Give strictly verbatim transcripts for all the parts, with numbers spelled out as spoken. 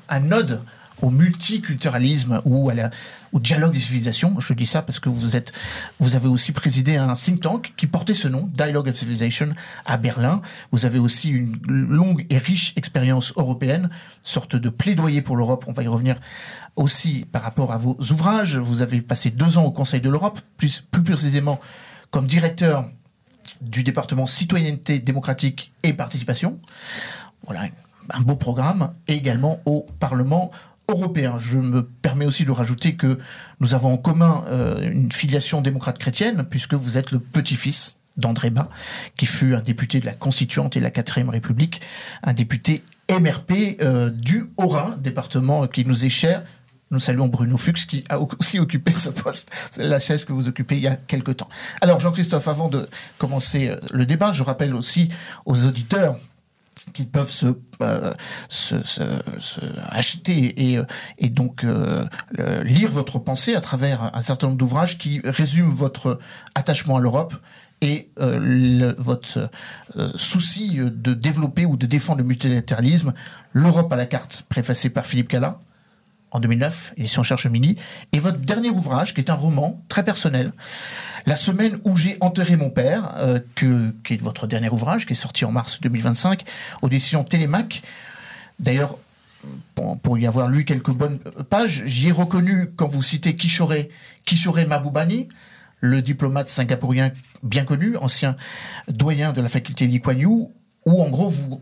un ode au multiculturalisme ou à la, au dialogue des civilisations. Je dis ça parce que vous êtes, vous avez aussi présidé un think tank qui portait ce nom, Dialogue of Civilization, à Berlin. Vous avez aussi une longue et riche expérience européenne, sorte de plaidoyer pour l'Europe. On va y revenir aussi par rapport à vos ouvrages. Vous avez passé deux ans au Conseil de l'Europe, plus, plus précisément comme directeur du département citoyenneté démocratique et participation. Voilà, un beau programme, et également au Parlement européen. Je me permets aussi de rajouter que nous avons en commun euh, une filiation démocrate chrétienne, puisque vous êtes le petit-fils d'André Bas, qui fut un député de la Constituante et de la quatrième République, un député M R P euh, du Haut-Rhin, département qui nous est cher. Nous saluons Bruno Fuchs, qui a aussi occupé ce poste, la chaise que vous occupez il y a quelque temps. Alors Jean-Christophe, avant de commencer le débat, je rappelle aussi aux auditeurs qui peuvent se, euh, se, se, se acheter et, et donc euh, lire votre pensée à travers un certain nombre d'ouvrages qui résument votre attachement à l'Europe et euh, le, votre euh, souci de développer ou de défendre le multilatéralisme. L'Europe à la carte, préfacé par Philippe Cala en deux mille neuf, édition Cherche Mini, et votre dernier ouvrage, qui est un roman très personnel, La semaine où j'ai enterré mon père, euh, que, qui est votre dernier ouvrage, qui est sorti en mars deux mille vingt-cinq, aux éditions Télémac. D'ailleurs, pour, pour y avoir lu quelques bonnes pages, j'y ai reconnu, quand vous citez Kishore, Kishore Mahbubani, le diplomate singapourien bien connu, ancien doyen de la faculté Lee Kuan Yew, où en gros vous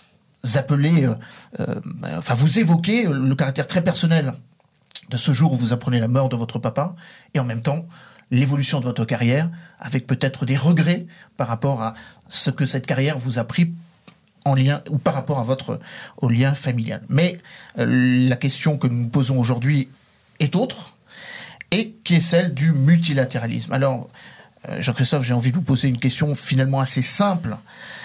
appelez, euh, euh, enfin vous évoquez le caractère très personnel de ce jour où vous apprenez la mort de votre papa, et en même temps l'évolution de votre carrière, avec peut-être des regrets par rapport à ce que cette carrière vous a pris en lien, ou par rapport à votre, au lien familial. Mais euh, la question que nous posons aujourd'hui est autre, et qui est celle du multilatéralisme. Alors, euh, Jean-Christophe, j'ai envie de vous poser une question finalement assez simple.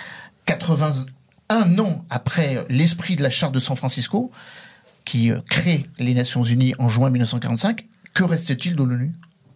quatre-vingt-un ans après l'esprit de la Charte de San Francisco, qui euh, crée les Nations Unies en juin mille neuf cent quarante-cinq, que reste-t-il de l'ONU ?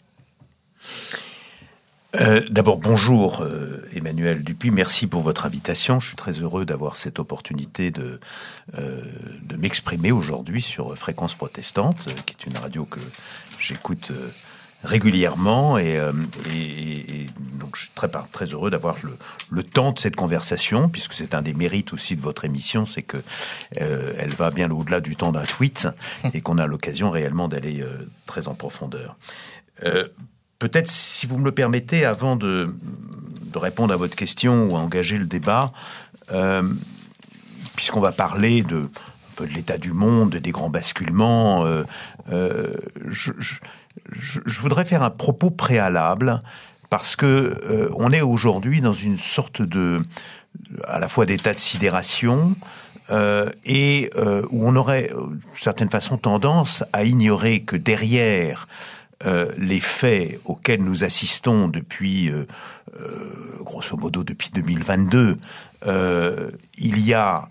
Euh, d'abord, bonjour euh, Emmanuel Dupuis, merci pour votre invitation. Je suis très heureux d'avoir cette opportunité de, euh, de m'exprimer aujourd'hui sur Fréquence Protestante, euh, qui est une radio que j'écoute euh, régulièrement et, euh, et, et donc je suis très, très heureux d'avoir le, le temps de cette conversation, puisque c'est un des mérites aussi de votre émission, c'est que euh, elle va bien au-delà du temps d'un tweet et qu'on a l'occasion réellement d'aller euh, très en profondeur. Euh, Peut-être, si vous me le permettez, avant de, de répondre à votre question ou à engager le débat, euh, puisqu'on va parler de, un peu de l'état du monde, des grands basculements, euh, euh, je, je, je, je voudrais faire un propos préalable, parce que euh, on est aujourd'hui dans une sorte de, à la fois d'état de sidération, euh, et euh, où on aurait, d'une certaine façon, tendance à ignorer que derrière Euh, les faits auxquels nous assistons depuis, euh, euh, grosso modo depuis deux mille vingt-deux, euh, il y a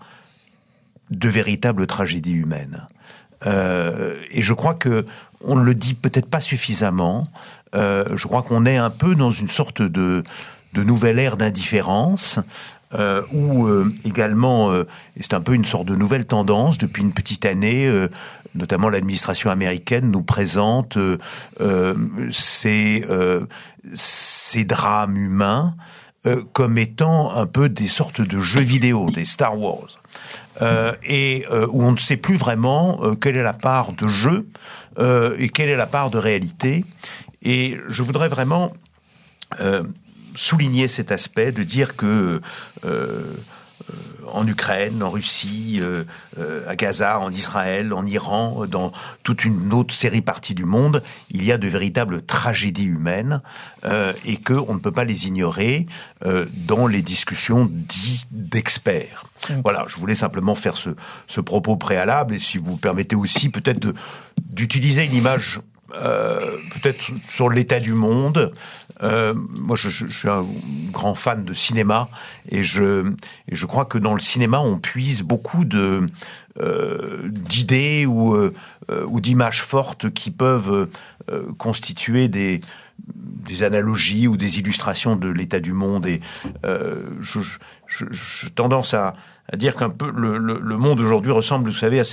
de véritables tragédies humaines. Euh, et je crois que on ne le dit peut-être pas suffisamment. Euh, je crois qu'on est un peu dans une sorte de, de nouvelle ère d'indifférence. Euh, où euh, également, euh, c'est un peu une sorte de nouvelle tendance depuis une petite année, euh, notamment l'administration américaine nous présente euh, euh, ces, euh, ces drames humains euh, comme étant un peu des sortes de jeux vidéo, des Star Wars, euh, et euh, où on ne sait plus vraiment euh, quelle est la part de jeu euh, et quelle est la part de réalité. Et je voudrais vraiment euh, souligner cet aspect, de dire que euh, euh, en Ukraine, en Russie, euh, euh, à Gaza, en Israël, en Iran, dans toute une autre série partie du monde, il y a de véritables tragédies humaines euh, et qu'on ne peut pas les ignorer euh, dans les discussions dites d'experts. Mmh. Voilà, je voulais simplement faire ce, ce propos préalable, et si vous permettez aussi peut-être de, d'utiliser une image Euh, peut-être sur l'état du monde. Euh, moi, je, je, je suis un grand fan de cinéma, et je, et je crois que dans le cinéma, on puise beaucoup de euh, d'idées ou, euh, ou d'images fortes qui peuvent euh, constituer des des analogies ou des illustrations de l'état du monde. Et euh, je, je, je, je tendance à, à dire qu'un peu le, le, le monde aujourd'hui ressemble, vous savez, à ces